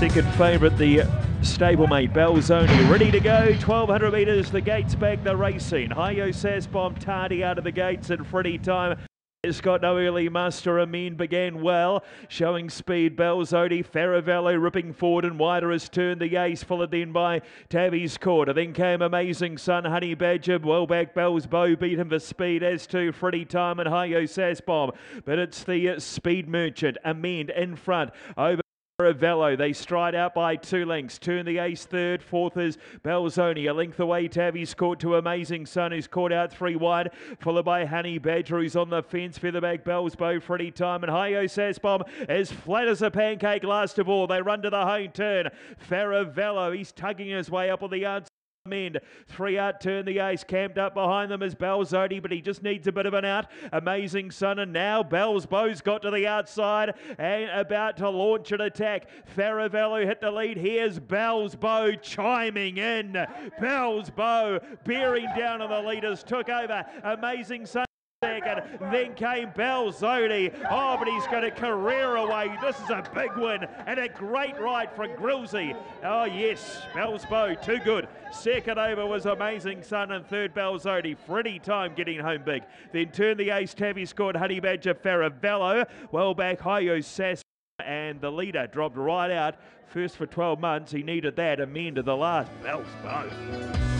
Second favourite, the stablemate Belzoni, ready to go. 1200 metres, the gates back, the racing. Hayo Sasbomb, Tardy out of the gates in Freddie time. It's got no early muster. Amin began well, showing speed. Belzoni, Faravello ripping forward and wider has turned the ace, followed then by Tabby's Quarter. Then came Amazing Sun, Honey Badger, well back. Bell's Bow beat him for speed, as to Freddie Time and Hayo Sasbomb. But it's the Speed Merchant, Amin in front over Faravello. They stride out by 2 lengths. Turn the ace third. Fourth is Belzoni. A length away, Tabby's caught to Amazing Sun, who's caught out 3 wide, followed by Honey Badger, who's on the fence. Featherback, Bell's Bow, Freddie Time, and Hayo Sasbomb as flat as a pancake. Last of all, they run to the home turn. Faravello, he's tugging his way up on the outside. End. 3 out, turn the ace, camped up behind them is Belzoni, but he just needs a bit of an out. Amazing Sun, and now Bell's Bow's got to the outside and about to launch an attack. Faravello hit the lead. Here's Bell's Bow chiming in. Bell's Bow bearing down on the leaders, took over. Amazing Sun second, then came Belzoni. Oh, but he's got a career away. This is a big win and a great ride from Grillsy. Oh yes, Bell's Bow, too good. Second over was Amazing Sun, and third Belzoni. Freddie Time getting home big. Then turned the ace, Tabby scored Honey Badger, Faravello. Well back, Hayo Sass, and the leader dropped right out. First for 12 months, he needed that. Amend to the last, Bell's Bow.